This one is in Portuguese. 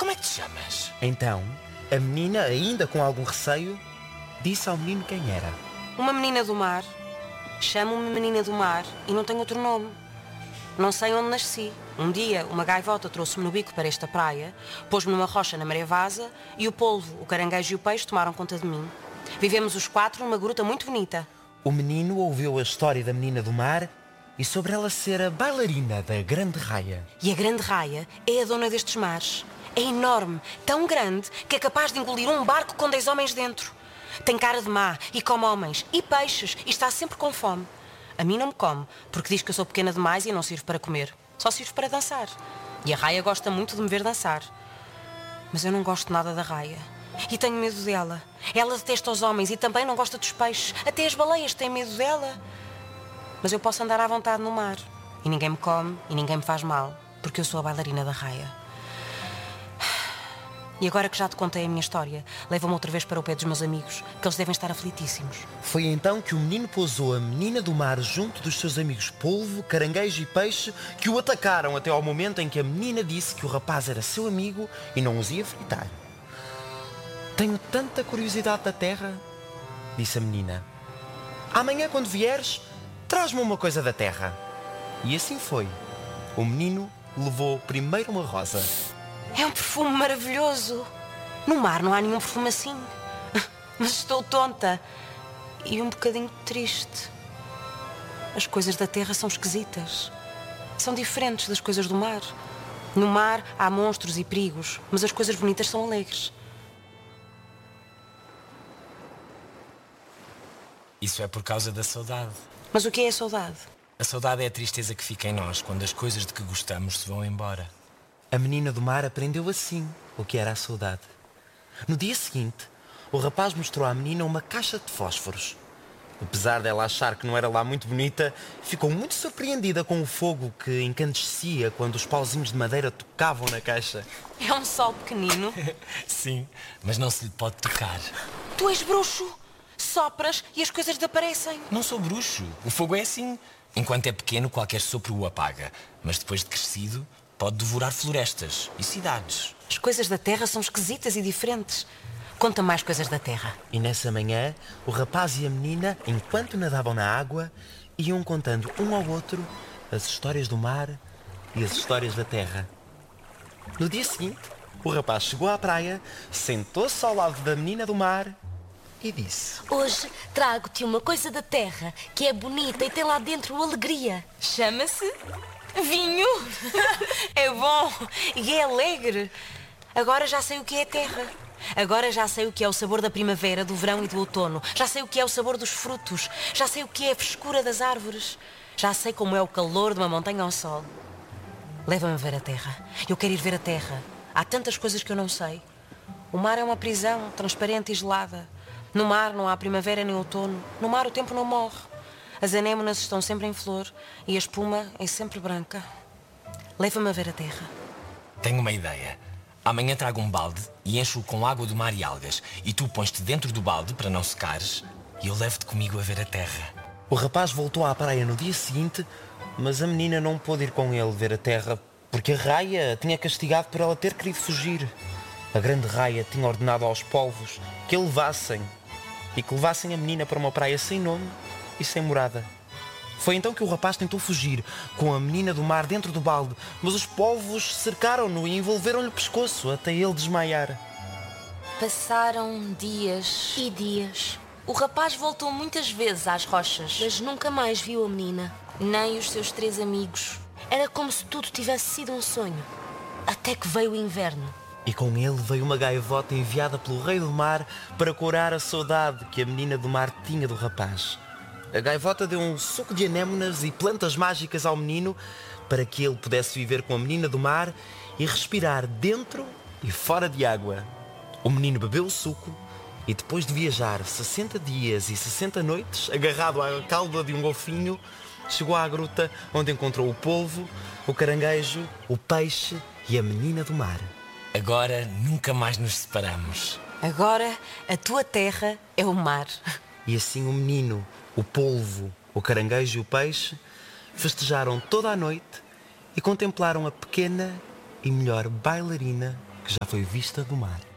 Como é que te chamas? Então, a menina, ainda com algum receio, disse ao menino quem era. Uma menina do mar. Chamo-me menina do mar e não tenho outro nome. Não sei onde nasci. Um dia, uma gaivota trouxe-me no bico para esta praia, pôs-me numa rocha na maré vaza e o polvo, o caranguejo e o peixe tomaram conta de mim. Vivemos os 4 numa gruta muito bonita. O menino ouviu a história da menina do mar e sobre ela ser a bailarina da Grande Raia. E a Grande Raia é a dona destes mares. É enorme, tão grande, que é capaz de engolir um barco com 10 homens dentro. Tem cara de má e come homens e peixes e está sempre com fome. A mim não me come, porque diz que eu sou pequena demais e não sirvo para comer. Só sirvo para dançar. E a Raia gosta muito de me ver dançar. Mas eu não gosto nada da Raia. E tenho medo dela. Ela detesta os homens e também não gosta dos peixes. Até as baleias têm medo dela. Mas eu posso andar à vontade no mar. E ninguém me come e ninguém me faz mal, porque eu sou a bailarina da Raia. E agora que já te contei a minha história, leva-me outra vez para o pé dos meus amigos, que eles devem estar aflitíssimos. Foi então que o menino pousou a menina do mar junto dos seus amigos polvo, caranguejo e peixe, que o atacaram até ao momento em que a menina disse que o rapaz era seu amigo e não os ia fritar. Tenho tanta curiosidade da terra, disse a menina. Amanhã, quando vieres, traz-me uma coisa da terra. E assim foi. O menino levou primeiro uma rosa. É um perfume maravilhoso. No mar não há nenhum perfume assim. Mas estou tonta e um bocadinho triste. As coisas da terra são esquisitas. São diferentes das coisas do mar. No mar há monstros e perigos, mas as coisas bonitas são alegres. Isso é por causa da saudade. Mas o que é a saudade? A saudade é a tristeza que fica em nós quando as coisas de que gostamos se vão embora. A menina do mar aprendeu assim o que era a saudade. No dia seguinte, o rapaz mostrou à menina uma caixa de fósforos. Apesar dela achar que não era lá muito bonita, ficou muito surpreendida com o fogo que incandescia quando os pauzinhos de madeira tocavam na caixa. É um sol pequenino. Sim, mas não se lhe pode tocar. Tu és bruxo. Sopras e as coisas desaparecem. Não sou bruxo. O fogo é assim. Enquanto é pequeno, qualquer sopro o apaga. Mas depois de crescido, pode devorar florestas e cidades. As coisas da terra são esquisitas e diferentes. Conta mais coisas da terra. E nessa manhã, o rapaz e a menina, enquanto nadavam na água, iam contando um ao outro as histórias do mar e as histórias da terra. No dia seguinte, o rapaz chegou à praia, sentou-se ao lado da menina do mar e disse: Hoje trago-te uma coisa da terra que é bonita e tem lá dentro alegria. Chama-se vinho. É bom e é alegre. Agora já sei o que é a terra. Agora já sei o que é o sabor da primavera, do verão e do outono. Já sei o que é o sabor dos frutos. Já sei o que é a frescura das árvores. Já sei como é o calor de uma montanha ao sol. Leva-me a ver a terra. Eu quero ir ver a terra. Há tantas coisas que eu não sei. O mar é uma prisão, transparente e gelada. No mar não há primavera nem outono. No mar o tempo não morre. As anémonas estão sempre em flor e a espuma é sempre branca. Leva-me a ver a terra. Tenho uma ideia. Amanhã trago um balde e encho-o com água do mar e algas. E tu pões-te dentro do balde para não secares e eu levo-te comigo a ver a terra. O rapaz voltou à praia no dia seguinte, mas a menina não pôde ir com ele ver a terra porque a raia a tinha castigado por ela ter querido fugir. A Grande Raia tinha ordenado aos polvos que a levassem e que levassem a menina para uma praia sem nome e sem morada. Foi então que o rapaz tentou fugir, com a menina do mar dentro do balde, mas os polvos cercaram-no e envolveram-lhe o pescoço até ele desmaiar. Passaram dias E dias, O rapaz voltou muitas vezes às rochas, mas nunca mais viu a menina. nem os seus 3 amigos. Era como se tudo tivesse sido um sonho. Até que veio o inverno. E com ele veio uma gaivota enviada pelo rei do mar para curar a saudade que a menina do mar tinha do rapaz. A gaivota deu um suco de anémonas e plantas mágicas ao menino para que ele pudesse viver com a menina do mar e respirar dentro e fora de água. O menino bebeu o suco e depois de viajar 60 dias e 60 noites, agarrado à cauda de um golfinho, chegou à gruta onde encontrou o polvo, o caranguejo, o peixe e a menina do mar. Agora nunca mais nos separamos. Agora a tua terra é o mar. E assim o menino, o polvo, o caranguejo e o peixe festejaram toda a noite e contemplaram a pequena e melhor bailarina que já foi vista do mar.